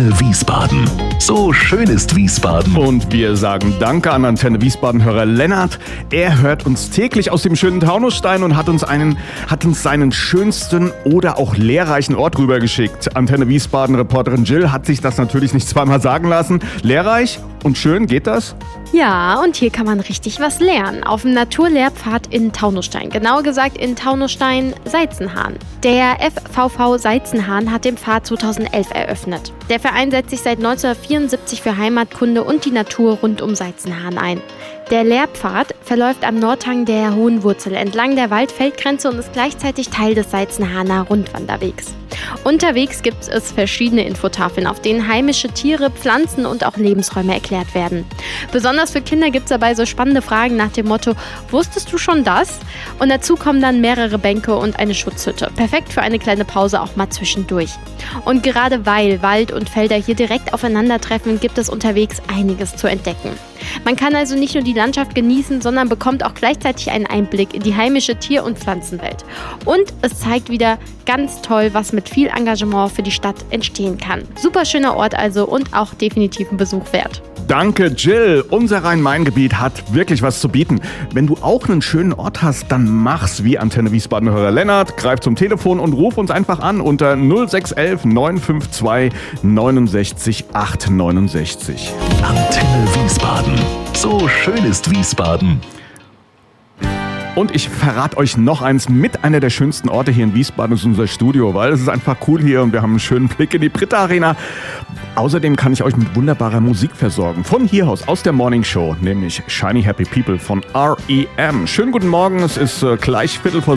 Antenne Wiesbaden. So schön ist Wiesbaden. Und wir sagen Danke an Antenne Wiesbaden-Hörer Lennart. Er hört uns täglich aus dem schönen Taunusstein und hat uns seinen schönsten oder auch lehrreichen Ort rübergeschickt. Antenne Wiesbaden-Reporterin Jill hat sich das natürlich nicht zweimal sagen lassen. Lehrreich und schön, geht das? Ja, und hier kann man richtig was lernen. Auf dem Naturlehrpfad in Taunusstein. Genauer gesagt in Taunusstein-Seizenhahn. Der FVV Seizenhahn hat den Pfad 2011 eröffnet. Der Verein setzt sich seit 1974 für Heimatkunde und die Natur rund um Seizenhahn ein. Der Lehrpfad verläuft am Nordhang der Hohen Wurzel entlang der Waldfeldgrenze und ist gleichzeitig Teil des Seizenhahner Rundwanderwegs. Unterwegs gibt es verschiedene Infotafeln, auf denen heimische Tiere, Pflanzen und auch Lebensräume erklärt werden. Besonders für Kinder gibt es dabei so spannende Fragen nach dem Motto: Wusstest du schon das? Und dazu kommen dann mehrere Bänke und eine Schutzhütte. Perfekt für eine kleine Pause auch mal zwischendurch. Und gerade weil Wald und Felder hier direkt aufeinandertreffen, gibt es unterwegs einiges zu entdecken. Man kann also nicht nur die Landschaft genießen, sondern bekommt auch gleichzeitig einen Einblick in die heimische Tier- und Pflanzenwelt. Und es zeigt wieder ganz toll, was mit viel Engagement für die Stadt entstehen kann. Super schöner Ort also und auch definitiv ein Besuch wert. Danke, Jill. Unser Rhein-Main-Gebiet hat wirklich was zu bieten. Wenn du auch einen schönen Ort hast, dann mach's wie Antenne Wiesbaden-Hörer Lennart. Greif zum Telefon und ruf uns einfach an unter 0611 952 69 869. Antenne Wiesbaden. So schön ist Wiesbaden. Und ich verrate euch noch eins, mit einer der schönsten Orte hier in Wiesbaden ist unser Studio, weil es ist einfach cool hier und wir haben einen schönen Blick in die Britta Arena. Außerdem kann ich euch mit wunderbarer Musik versorgen. Von hier aus der Morning Show, nämlich Shiny Happy People von R.E.M. Schönen guten Morgen, es ist gleich 15:45.